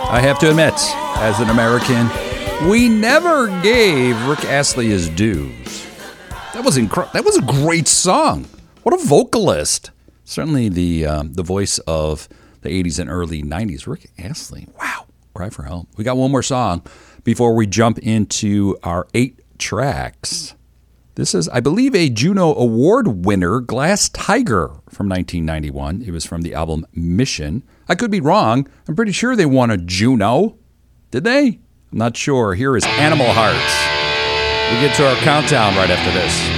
I have to admit, as an American, we never gave Rick Astley his dues. That was That was a great song. What a vocalist. Certainly the voice of the 80s and early 90s. Rick Astley. Wow. Cry for help. We got one more song before we jump into our 8 tracks. This is, I believe, a Juno Award winner, Glass Tiger, from 1991. It was from the album Mission. I could be wrong. I'm pretty sure they won a Juno. Did they? I'm not sure. Here is Animal Hearts. We get to our countdown right after this.